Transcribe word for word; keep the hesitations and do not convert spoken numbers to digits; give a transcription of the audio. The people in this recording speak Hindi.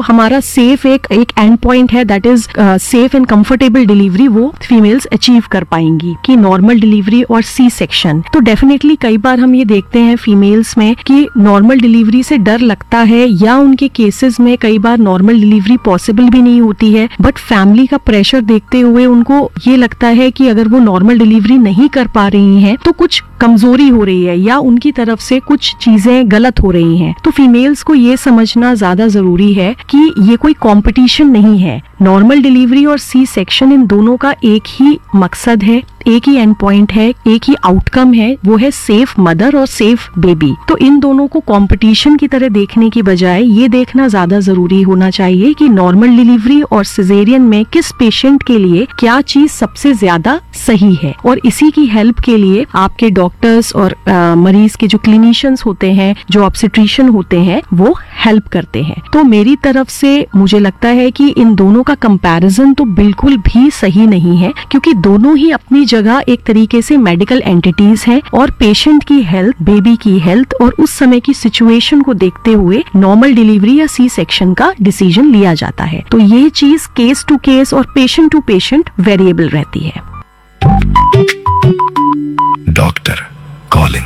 हमारा सेफ एक एक एंड पॉइंट है, that is safe and comfortable delivery वो फीमेल्स अचीव कर पाएंगी कि नॉर्मल डिलीवरी और सी सेक्शन। तो डेफिनेटली कई बार हम ये देखते हैं फीमेल्स में कि नॉर्मल डिलीवरी से डर लगता है, या उनके केसेस में कई बार नॉर्मल डिलीवरी पॉसिबल भी नहीं होती है, बट फैमिली का प्रेशर देखते हुए उनको ये लगता है कि अगर वो नॉर्मल डिलीवरी नहीं कर पा रही हैं तो कुछ कमजोरी हो रही है या उनकी तरफ से कुछ चीजें गलत हो रही हैं। तो फीमेल्स को ये समझना ज्यादा जरूरी है कि ये कोई कंपटीशन नहीं है। नॉर्मल डिलीवरी और सी सेक्शन इन दोनों का एक ही मकसद है, एक ही एंड पॉइंट है, एक ही आउटकम है, वो है सेफ मदर और सेफ बेबी। तो इन दोनों को कंपटीशन की तरह देखने की बजाय ये देखना ज्यादा जरूरी होना चाहिए कि नॉर्मल डिलीवरी और सिजेरियन में किस पेशेंट के लिए क्या चीज सबसे ज्यादा सही है, और इसी की हेल्प के लिए आपके डॉक्टर्स और आ, मरीज के जो क्लिनिशियंस होते हैं, जो ऑब्स्टेट्रिशियन होते हैं, वो हेल्प करते हैं। तो मेरी तरफ से मुझे लगता है कि इन दोनों का कंपैरिजन तो बिल्कुल भी सही नहीं है, क्योंकि दोनों ही अपनी जगह एक तरीके से मेडिकल एंटिटीज हैं, और पेशेंट की हेल्थ, बेबी की हेल्थ और उस समय की सिचुएशन को देखते हुए नॉर्मल डिलीवरी या सी सेक्शन का डिसीजन लिया जाता है। तो ये चीज केस टू केस और पेशेंट टू पेशेंट वेरिएबल रहती है। Doctor calling.